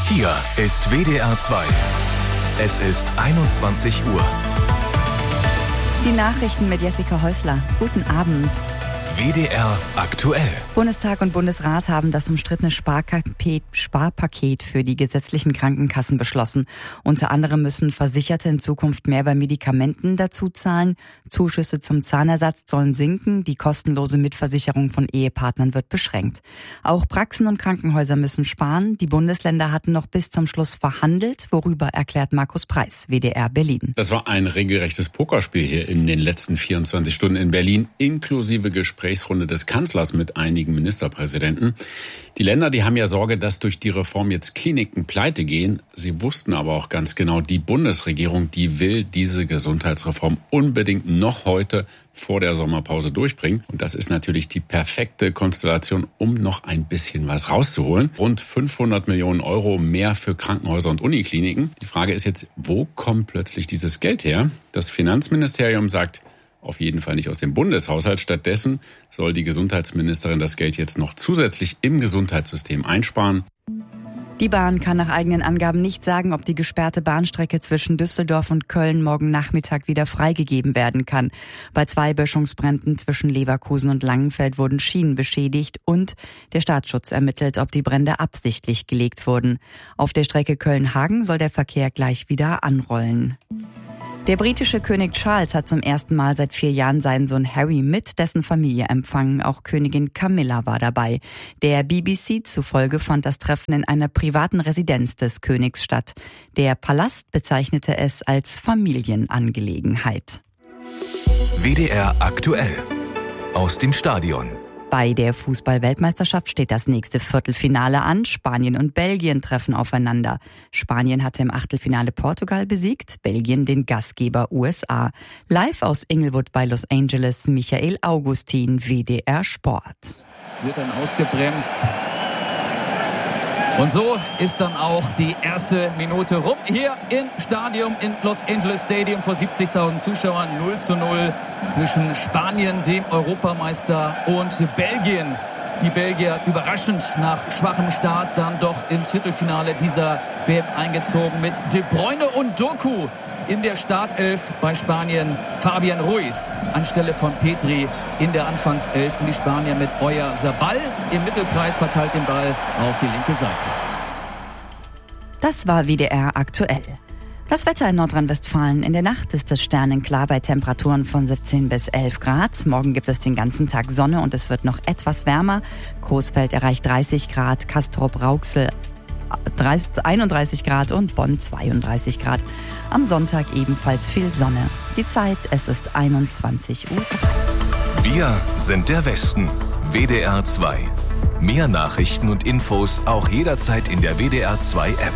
Hier ist WDR 2. Es ist 21 Uhr. Die Nachrichten mit Jessica Häusler. Guten Abend. WDR aktuell. Bundestag und Bundesrat haben das umstrittene Sparpaket für die gesetzlichen Krankenkassen beschlossen. Unter anderem müssen Versicherte in Zukunft mehr bei Medikamenten dazu zahlen. Zuschüsse zum Zahnersatz sollen sinken. Die kostenlose Mitversicherung von Ehepartnern wird beschränkt. Auch Praxen und Krankenhäuser müssen sparen. Die Bundesländer hatten noch bis zum Schluss verhandelt. Worüber erklärt Markus Preis, WDR Berlin. Das war ein regelrechtes Pokerspiel hier in den letzten 24 Stunden in Berlin, inklusive Gesprächsrunde des Kanzlers mit einigen Ministerpräsidenten. Die Länder, die haben ja Sorge, dass durch die Reform jetzt Kliniken pleite gehen. Sie wussten aber auch ganz genau, die Bundesregierung, die will diese Gesundheitsreform unbedingt noch heute vor der Sommerpause durchbringen. Und das ist natürlich die perfekte Konstellation, um noch ein bisschen was rauszuholen. Rund 500 Millionen Euro mehr für Krankenhäuser und Unikliniken. Die Frage ist jetzt, wo kommt plötzlich dieses Geld her? Das Finanzministerium sagt, auf jeden Fall nicht aus dem Bundeshaushalt. Stattdessen soll die Gesundheitsministerin das Geld jetzt noch zusätzlich im Gesundheitssystem einsparen. Die Bahn kann nach eigenen Angaben nicht sagen, ob die gesperrte Bahnstrecke zwischen Düsseldorf und Köln morgen Nachmittag wieder freigegeben werden kann. Bei 2 Böschungsbränden zwischen Leverkusen und Langenfeld wurden Schienen beschädigt und der Staatsschutz ermittelt, ob die Brände absichtlich gelegt wurden. Auf der Strecke Köln-Hagen soll der Verkehr gleich wieder anrollen. Der britische König Charles hat zum ersten Mal seit 4 Jahren seinen Sohn Harry mit dessen Familie empfangen. Auch Königin Camilla war dabei. Der BBC zufolge fand das Treffen in einer privaten Residenz des Königs statt. Der Palast bezeichnete es als Familienangelegenheit. WDR aktuell. Aus dem Stadion. Bei der Fußball-Weltmeisterschaft steht das nächste Viertelfinale an. Spanien und Belgien treffen aufeinander. Spanien hatte im Achtelfinale Portugal besiegt, Belgien den Gastgeber USA. Live aus Inglewood bei Los Angeles, Michael Augustin, WDR Sport. Wird dann ausgebremst. Und so ist dann auch die erste Minute rum. Hier im Stadion in Los Angeles Stadium vor 70.000 Zuschauern. 0:0 zwischen Spanien, dem Europameister, und Belgien. Die Belgier überraschend nach schwachem Start dann doch ins Viertelfinale dieser WM eingezogen mit De Bruyne und Doku in der Startelf bei Spanien. Fabian Ruiz anstelle von Petri in der Anfangself. Und die Spanier mit Oyarzabal im Mittelkreis verteilt den Ball auf die linke Seite. Das war WDR aktuell. Das Wetter in Nordrhein-Westfalen. In der Nacht ist es sternenklar bei Temperaturen von 17 bis 11 Grad. Morgen gibt es den ganzen Tag Sonne und es wird noch etwas wärmer. Coesfeld erreicht 30 Grad, Castrop-Rauxel 31 Grad und Bonn 32 Grad. Am Sonntag ebenfalls viel Sonne. Die Zeit, es ist 21 Uhr. Wir sind der Westen. WDR 2. Mehr Nachrichten und Infos auch jederzeit in der WDR 2 App.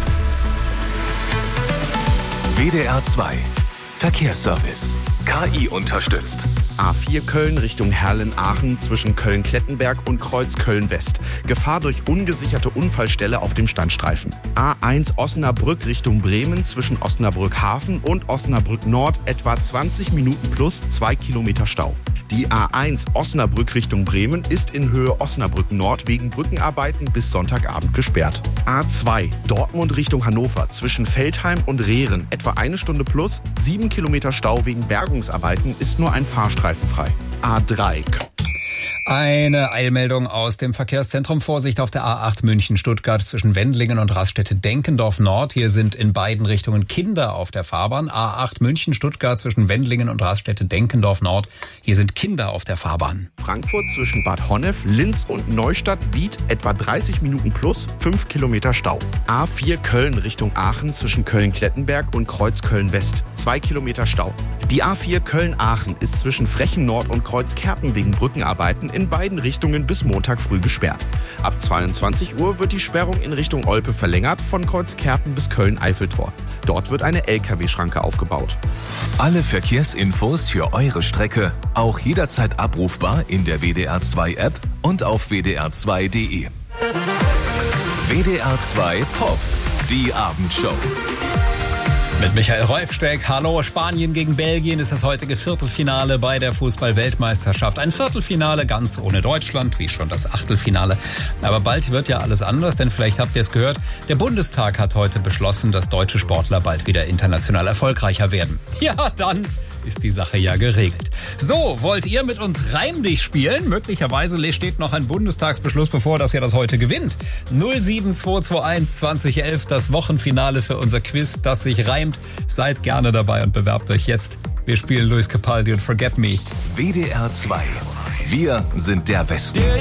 WDR 2. Verkehrsservice. KI unterstützt. A4 Köln Richtung Herrlen-Aachen zwischen Köln-Klettenberg und Kreuz Köln-West. Gefahr durch ungesicherte Unfallstelle auf dem Standstreifen. A1 Osnabrück Richtung Bremen zwischen Osnabrück-Hafen und Osnabrück-Nord etwa 20 Minuten plus 2 Kilometer Stau. Die A1 Osnabrück Richtung Bremen ist in Höhe Osnabrück-Nord wegen Brückenarbeiten bis Sonntagabend gesperrt. A2 Dortmund Richtung Hannover zwischen Veltheim und Rehren etwa 1 Stunde plus 7 Kilometer Stau wegen Bergungsarbeiten ist nur ein Fahrstreifen frei. A3 Eine Eilmeldung aus dem Verkehrszentrum. Vorsicht auf der A8 München-Stuttgart zwischen Wendlingen und Raststätte-Denkendorf Nord. Hier sind in beiden Richtungen Kinder auf der Fahrbahn. A8 München-Stuttgart zwischen Wendlingen und Raststätte-Denkendorf Nord. Hier sind Kinder auf der Fahrbahn. Frankfurt zwischen Bad Honnef, Linz und Neustadt Biet etwa 30 Minuten plus 5 Kilometer Stau. A4 Köln Richtung Aachen zwischen Köln-Klettenberg und Kreuz Köln-West 2 Kilometer Stau. Die A4 Köln-Aachen ist zwischen Frechen Nord und Kreuz Kerpen wegen Brückenarbeiten in beiden Richtungen bis Montag früh gesperrt. Ab 22 Uhr wird die Sperrung in Richtung Olpe verlängert von Kreuz Kerpen bis Köln-Eiffeltor. Dort wird eine LKW-Schranke aufgebaut. Alle Verkehrsinfos für eure Strecke auch jederzeit abrufbar in der WDR 2 App und auf wdr2.de. WDR 2 Pop, die Abendshow. Mit Michael Reufsteck. Hallo, Spanien gegen Belgien ist das heutige Viertelfinale bei der Fußball-Weltmeisterschaft. Ein Viertelfinale ganz ohne Deutschland, wie schon das Achtelfinale. Aber bald wird ja alles anders, denn vielleicht habt ihr es gehört, der Bundestag hat heute beschlossen, dass deutsche Sportler bald wieder international erfolgreicher werden. Ja, dann ist die Sache ja geregelt. So, wollt ihr mit uns Reim dich spielen? Möglicherweise steht noch ein Bundestagsbeschluss bevor, dass ihr das heute gewinnt. 07221 2011, das Wochenfinale für unser Quiz, das sich reimt. Seid gerne dabei und bewerbt euch jetzt. Wir spielen Luis Capaldi und Forget Me. WDR 2. Wir sind der Westen.